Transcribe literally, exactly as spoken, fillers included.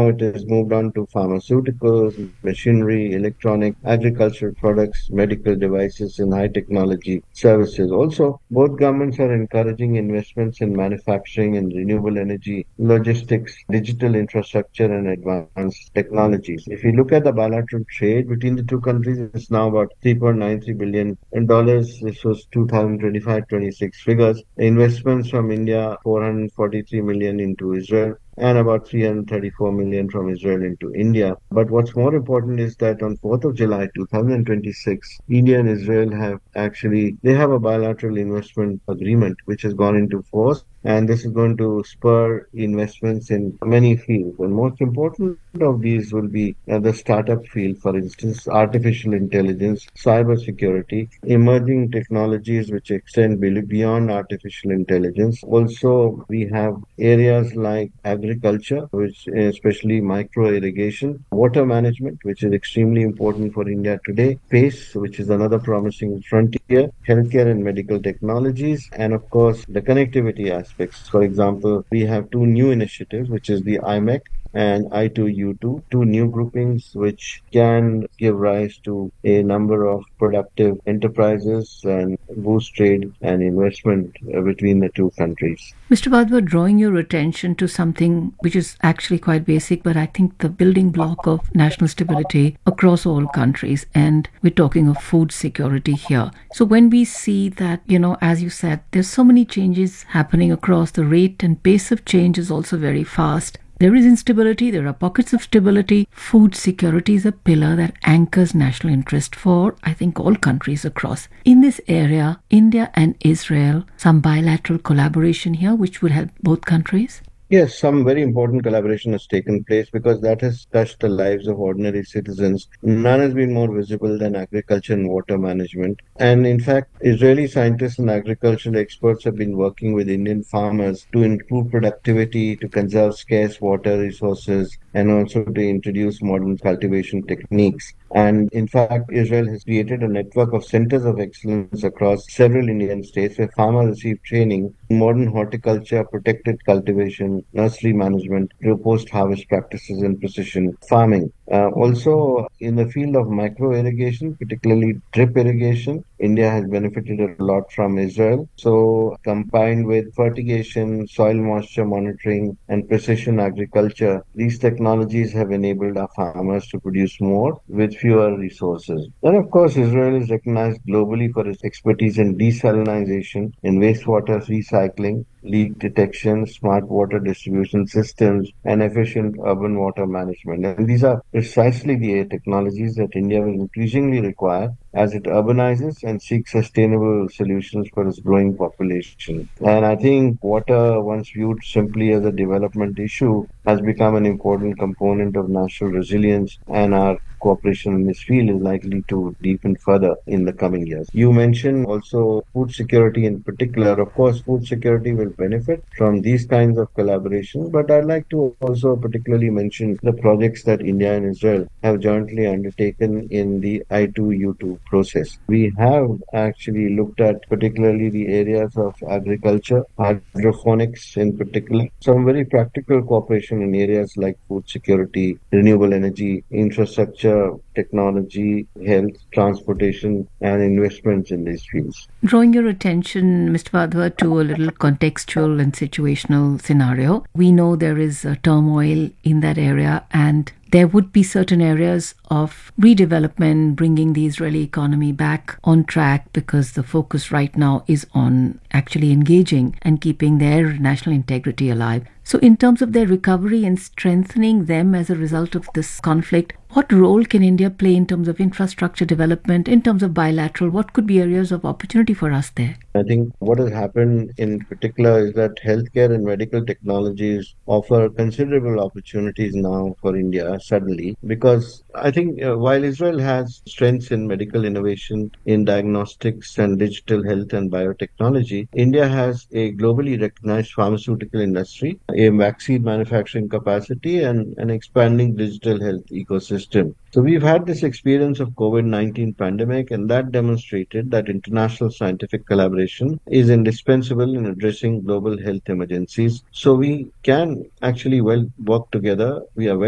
it has moved on to pharmaceuticals, machinery, electronic, agricultural products, medical devices, and high technology services. Also, both governments are encouraging investments in manufacturing and renewable energy, logistics, digital infrastructure, and advanced technologies. If you look at the bilateral trade between the two countries, it's now about three point nine three billion dollars. This was two thousand twenty-five twenty-six figures. Investments from India, four hundred forty-three million into Israel, and about three hundred thirty-four million from Israel into India. But what's more important is that on fourth of July two thousand twenty-six, India and Israel have actually, they have a bilateral investment agreement which has gone into force. And this is going to spur investments in many fields. And most important of these will be uh, the startup field, for instance, artificial intelligence, cyber security, emerging technologies which extend be- beyond artificial intelligence. Also, we have areas like agriculture, which especially micro irrigation, water management, which is extremely important for India today, space, which is another promising frontier, healthcare and medical technologies, and of course, the connectivity aspects. For example, we have two new initiatives, which is the I M E C and I two U two, two new groupings which can give rise to a number of productive enterprises and boost trade and investment uh, between the two countries. Mister Bhadwa, drawing your attention to something which is actually quite basic, but I think the building block of national stability across all countries, and we're talking of food security here. So when we see that, you know, as you said, there's so many changes happening across, the rate and pace of change is also very fast. There is instability, there are pockets of stability. Food security is a pillar that anchors national interest for, I think, all countries across. In this area, India and Israel, some bilateral collaboration here which would help both countries? Yes, some very important collaboration has taken place because that has touched the lives of ordinary citizens. None has been more visible than agriculture and water management. And in fact, Israeli scientists and agricultural experts have been working with Indian farmers to improve productivity, to conserve scarce water resources, and also to introduce modern cultivation techniques. And in fact, Israel has created a network of centers of excellence across several Indian states where farmers receive training in modern horticulture, protected cultivation, nursery management, through post-harvest practices and precision farming. Uh, also, in the field of micro irrigation, particularly drip irrigation, India has benefited a lot from Israel. So, combined with fertigation, soil moisture monitoring, and precision agriculture, these technologies have enabled our farmers to produce more with fewer resources. Then, of course, Israel is recognized globally for its expertise in desalinization, in wastewater recycling, leak detection, smart water distribution systems, and efficient urban water management. And these are precisely the technologies that India will increasingly require as it urbanizes and seeks sustainable solutions for its growing population. And I think water, once viewed simply as a development issue, has become an important component of national resilience, and our cooperation in this field is likely to deepen further in the coming years. You mentioned also food security in particular. Of course, food security will benefit from these kinds of collaboration, but I'd like to also particularly mention the projects that India and Israel have jointly undertaken in the I two U two process. We have actually looked at particularly the areas of agriculture, hydroponics in particular, some very practical cooperation in areas like food security, renewable energy, infrastructure, technology, health, transportation, and investments in these fields. Drawing your attention, Mister Bhadwa, to a little contextual and situational scenario. We know there is a turmoil in that area, and there would be certain areas of redevelopment, bringing the Israeli economy back on track, because the focus right now is on actually engaging and keeping their national integrity alive. So in terms of their recovery and strengthening them as a result of this conflict, what role can India play in terms of infrastructure development, in terms of bilateral? What could be areas of opportunity for us there? I think what has happened in particular is that healthcare and medical technologies offer considerable opportunities now for India suddenly, because I think uh, while Israel has strengths in medical innovation, in diagnostics and digital health and biotechnology, India has a globally recognized pharmaceutical industry, a vaccine manufacturing capacity, and an expanding digital health ecosystem. So we've had this experience of COVID nineteen pandemic, and that demonstrated that international scientific collaboration is indispensable in addressing global health emergencies. So we can actually well work together. We are well